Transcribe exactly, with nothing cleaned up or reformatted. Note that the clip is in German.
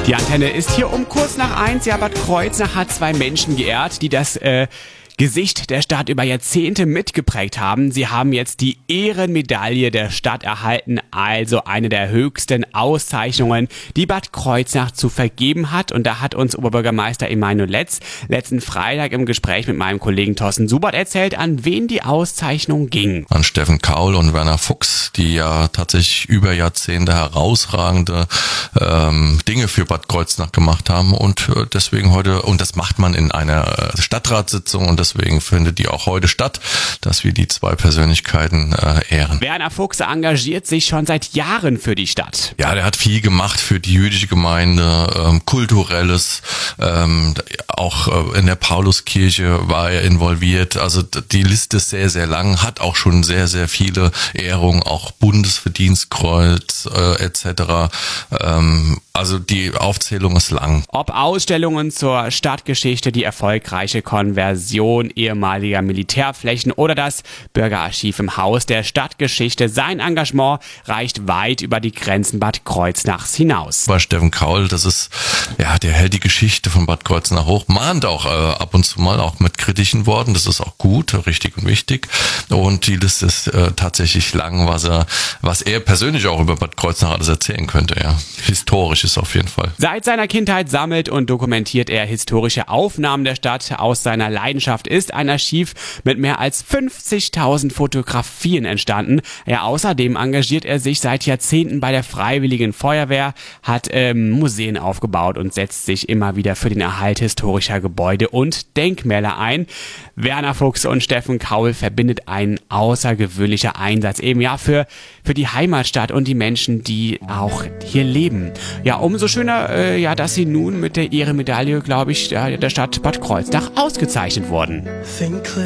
Die Antenne ist hier um kurz nach eins. Ja, Bad Kreuznach hat zwei Menschen geehrt, die das äh, Gesicht der Stadt über Jahrzehnte mitgeprägt haben. Sie haben jetzt die Ehrenmedaille der Stadt erhalten, also eine der höchsten Auszeichnungen, die Bad Kreuznach zu vergeben hat. Und da hat uns Oberbürgermeister Emanuel Letz letzten Freitag im Gespräch mit meinem Kollegen Thorsten Subert erzählt, an wen die Auszeichnung ging. An Steffen Kaul und Werner Fuchs, die ja tatsächlich über Jahrzehnte herausragende ähm, Dinge für Bad Kreuznach gemacht haben und äh, deswegen heute, und das macht man in einer Stadtratssitzung und deswegen findet die auch heute statt, dass wir die zwei Persönlichkeiten äh, ehren. Werner Fuchs engagiert sich schon seit Jahren für die Stadt. Ja, der hat viel gemacht für die jüdische Gemeinde, ähm, kulturelles, ähm, auch äh, in der Pauluskirche war er involviert. Also die Liste ist sehr, sehr lang, hat auch schon sehr, sehr viele Ehrungen, auch Bundesverdienstkreuz äh, et cetera. Ähm, also die Aufzählung ist lang. Ob Ausstellungen zur Stadtgeschichte, die erfolgreiche Konversion ehemaliger Militärflächen oder das Bürgerarchiv im Haus der Stadtgeschichte, sein Engagement reicht weit über die Grenzen Bad Kreuznachs hinaus. Bei Steffen Kaul, das ist, ja, der hält die Geschichte von Bad Kreuznach hoch, mahnt auch äh, ab und zu mal auch mit kritischen Worten, das ist auch gut, richtig und wichtig. Und die Liste ist äh, tatsächlich lang, was er, was er persönlich auch über Bad Kreuznach alles erzählen könnte, ja. Historisch ist auf jeden Fall. Seit seiner Kindheit sammelt und dokumentiert er historische Aufnahmen der Stadt. Aus seiner Leidenschaft ist ein Archiv mit mehr als fünfzigtausend Fotografien entstanden. Ja, außerdem engagiert er sich seit Jahrzehnten bei der Freiwilligen Feuerwehr, hat ähm, Museen aufgebaut und setzt sich immer wieder für den Erhalt historischer Gebäude und Denkmäler ein. Werner Fuchs und Steffen Kaul verbindet ein außergewöhnlicher Einsatz eben ja für, für die Heimatstadt und die Menschen, die auch hier leben. Ja, umso schöner, äh, ja, dass sie nun mit der Ehrenmedaille, glaube ich, der, der Stadt Bad Kreuznach ausgezeichnet wurden.